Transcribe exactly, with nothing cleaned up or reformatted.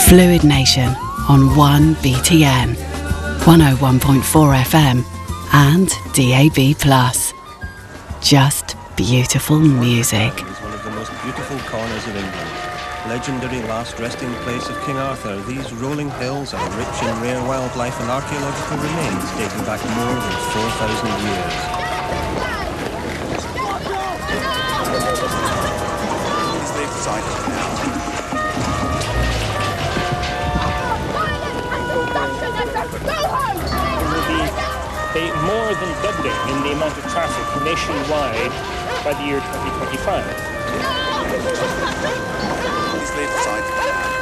Fluid Nation on one B T N, one oh one point four F M and D A B plus. Just beautiful music. Is one of the most beautiful corners of England. Legendary last resting place of King Arthur, these rolling hills are rich in rare wildlife and archaeological remains dating back more than four thousand years. Please leave the site now. They more than doubling in the amount of traffic nationwide by the year twenty twenty-five. Please leave the site now.